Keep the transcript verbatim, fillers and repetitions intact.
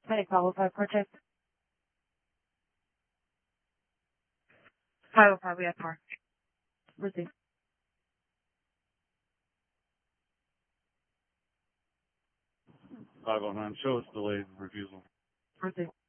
Hey, five oh five project. five oh five, we have four. Receive. five oh nine, show us delayed refusal. Receive.